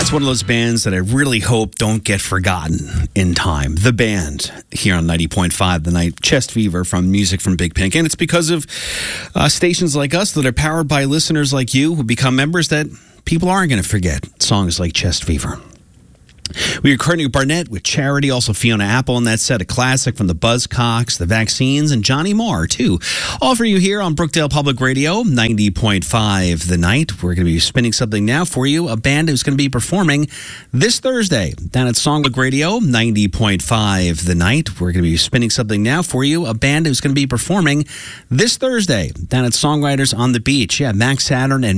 That's one of those bands that I really hope don't get forgotten in time. The Band here on 90.5 The Night. Chest Fever from Music from Big Pink. And it's because of stations like us that are powered by listeners like you who become members that people aren't going to forget songs like Chest Fever. We heard Courtney Barnett with Charity, also Fiona Apple in that set, a classic from the Buzzcocks, the Vaccines, and Johnny Marr, too. All for you here on Brookdale Public Radio, 90.5 The Night. We're going to be spinning something now for you, a band who's going to be performing this Thursday down at Songbook Radio, 90.5 The Night. We're going to be spinning something now for you, a band who's going to be performing this Thursday down at Songwriters on the Beach. Yeah, Max Saturn and